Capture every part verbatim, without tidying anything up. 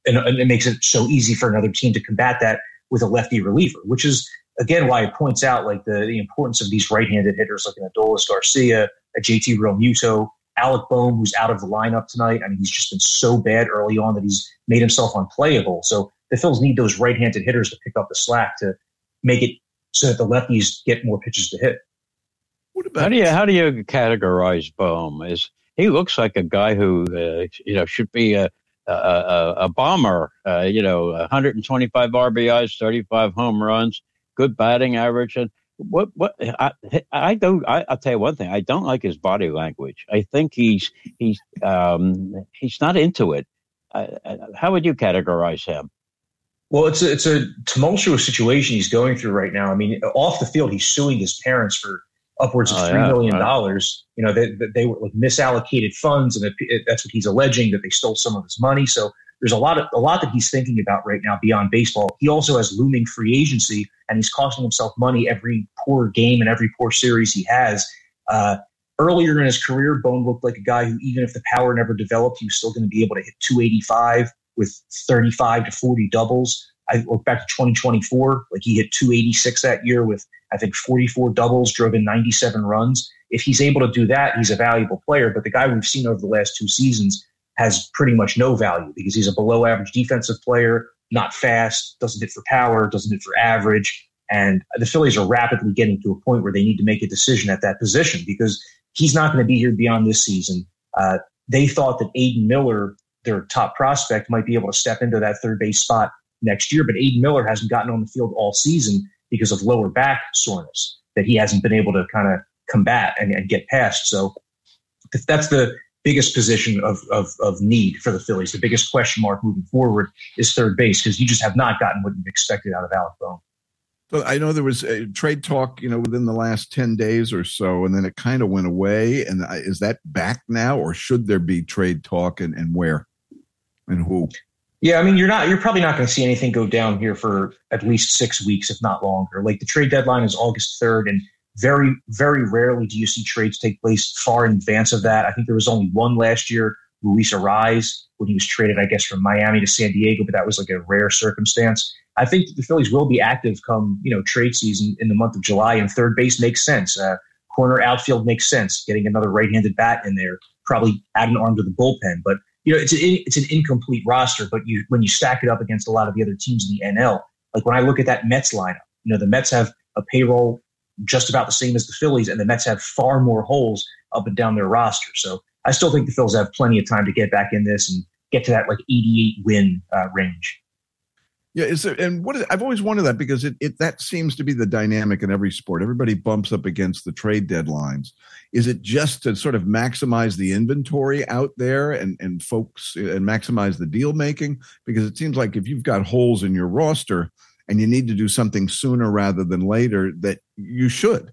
and, and it makes it so easy for another team to combat that with a lefty reliever, which is, again, why it points out like the, the importance of these right-handed hitters like an Adolis Garcia, a J T Realmuto, Alec Bohm, who's out of the lineup tonight. I mean, he's just been so bad early on that he's made himself unplayable. So the Phils need those right-handed hitters to pick up the slack to make it so that the lefties get more pitches to hit. What about how do you how do you categorize Bohm? Is he looks like a guy who uh, you know should be a a, a, a bomber? Uh, you know, one hundred twenty-five R B Is, thirty-five home runs, good batting average. And what what I I don't I, I'll tell you one thing. I don't like his body language. I think he's he's um, he's not into it. Uh, how would you categorize him? Well, it's a, it's a tumultuous situation he's going through right now. I mean, off the field, he's suing his parents for upwards of oh, three yeah, million right. dollars. You know, they, they were like misallocated funds, and it, it, that's what he's alleging, that they stole some of his money. So there's a lot of a lot that he's thinking about right now beyond baseball. He also has looming free agency, and he's costing himself money every poor game and every poor series he has. Uh, earlier in his career, Bohm looked like a guy who, even if the power never developed, he was still going to be able to hit two eighty-five with thirty-five to forty doubles. I look back to twenty twenty-four, like he hit two eighty-six that year with, I think, forty-four doubles, drove in ninety-seven runs. If he's able to do that, he's a valuable player. But the guy we've seen over the last two seasons has pretty much no value because he's a below average defensive player, not fast, doesn't hit for power, doesn't hit for average. And the Phillies are rapidly getting to a point where they need to make a decision at that position because he's not going to be here beyond this season. Uh, they thought that Aiden Miller, their top prospect, might be able to step into that third base spot next year, but Aiden Miller hasn't gotten on the field all season because of lower back soreness that he hasn't been able to kind of combat and, and get past. So that's the biggest position of, of, of need for the Phillies. The biggest question mark moving forward is third base because you just have not gotten what you've expected out of Alec Bohm. So I know there was a trade talk, you know, within the last ten days or so, and then it kind of went away. And is that back now, or should there be trade talk, and, and where and who? Yeah, I mean, you're not. You're probably not going to see anything go down here for at least six weeks, if not longer. Like the trade deadline is August third, and very, very rarely do you see trades take place far in advance of that. I think there was only one last year, Luis Arraez, when he was traded, I guess, from Miami to San Diego, but that was like a rare circumstance. I think the Phillies will be active come, you know, trade season in the month of July, and third base makes sense. Uh, corner outfield makes sense. Getting another right-handed bat in there, probably add an arm to the bullpen, but. You know, it's an, it's an incomplete roster, but you when you stack it up against a lot of the other teams in the N L, like when I look at that Mets lineup, you know, the Mets have a payroll just about the same as the Phillies, and the Mets have far more holes up and down their roster. So I still think the Phillies have plenty of time to get back in this and get to that like eighty-eight win uh, range. Yeah, is there, and what is, I've always wondered that because it, it that seems to be the dynamic in every sport. Everybody bumps up against the trade deadlines. Is it just to sort of maximize the inventory out there and, and folks and maximize the deal making? Because it seems like if you've got holes in your roster and you need to do something sooner rather than later, that you should.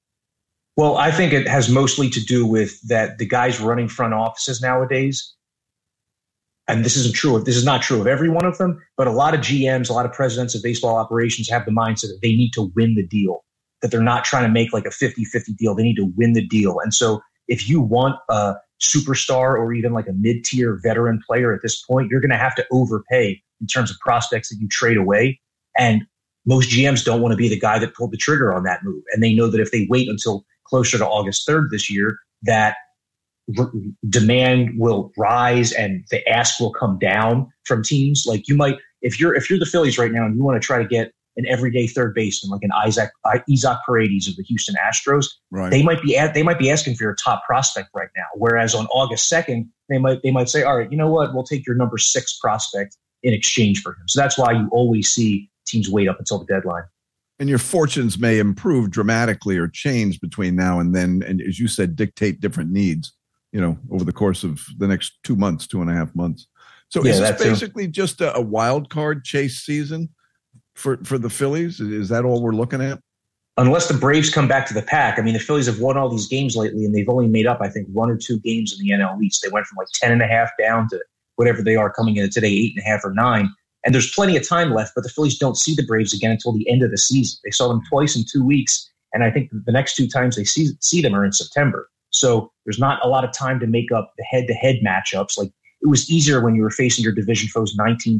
Well, I think it has mostly to do with that the guys running front offices nowadays. And this isn't true. This is not true of every one of them, but a lot of G Ms, a lot of presidents of baseball operations have the mindset that they need to win the deal, that they're not trying to make like a fifty-fifty deal. They need to win the deal. And so if you want a superstar or even like a mid-tier veteran player at this point, you're going to have to overpay in terms of prospects that you trade away. And most G Ms don't want to be the guy that pulled the trigger on that move. And they know that if they wait until closer to August third this year, that demand will rise and the ask will come down from teams. Like you might, if you're if you're the Phillies right now and you want to try to get an everyday third baseman like an Isaac Isaac Paredes of the Houston Astros, right. they might be at, they might be asking for your top prospect right now. Whereas on August second, they might they might say, all right, you know what, we'll take your number six prospect in exchange for him. So that's why you always see teams wait up until the deadline. And your fortunes may improve dramatically or change between now and then, and as you said, dictate different needs, you know, over the course of the next two months, two and a half months. So yeah, is this basically a, just a, a wild card chase season for, for the Phillies? Is that all we're looking at? Unless the Braves come back to the pack. I mean, the Phillies have won all these games lately, and they've only made up, I think, one or two games in the N L East. They went from like ten and a half down to whatever they are coming in today, eight and a half or nine. And there's plenty of time left, but the Phillies don't see the Braves again until the end of the season. They saw them twice in two weeks, and I think the next two times they see, see them are in September. So there's not a lot of time to make up the head-to-head matchups. Like it was easier when you were facing your division foes nineteen